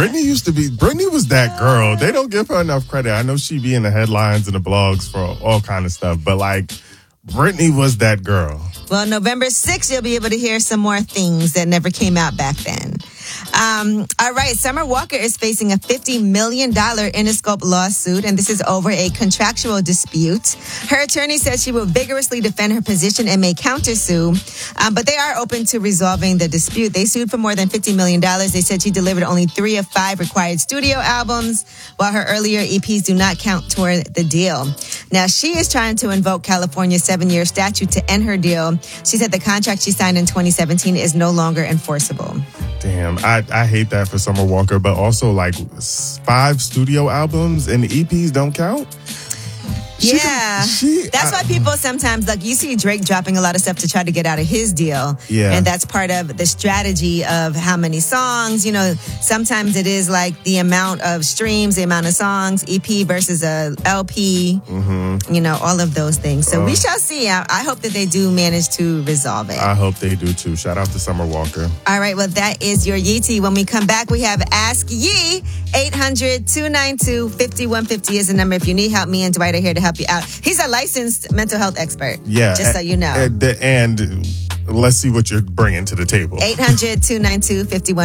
Britney was that girl. They don't give her enough credit. I know she be in the headlines and the blogs for all kind of stuff, but like, Britney was that girl. Well, November 6th, you'll be able to hear some more things that never came out back then. All right, Summer Walker is facing a $50 million Interscope lawsuit, and this is over a contractual dispute. Her attorney says she will vigorously defend her position and may countersue, but they are open to resolving the dispute. They sued for more than $50 million. They said she delivered only 3 of 5 required studio albums, while her earlier EPs do not count toward the deal. Now, she is trying to invoke California's 7-year statute to end her deal. She said the contract she signed in 2017 is no longer enforceable. Damn, I hate that for Summer Walker, but also like 5 studio albums and EPs don't count? That's why people sometimes, like, you see Drake dropping a lot of stuff to try to get out of his deal. Yeah. And that's part of the strategy of how many songs. You know, sometimes it is like the amount of streams, the amount of songs, EP versus a LP, you know, all of those things. So we shall see. I hope that they do manage to resolve it. I hope they do too. Shout out to Summer Walker. All right, well, that is your Yeetie. When we come back, we have Ask Yee. 800-292-5150 is the number. If you need help, me and Dwight are here to help you out. He's a licensed mental health expert. Yeah. Just so you know. And let's see what you're bringing to the table. 800-292-5150.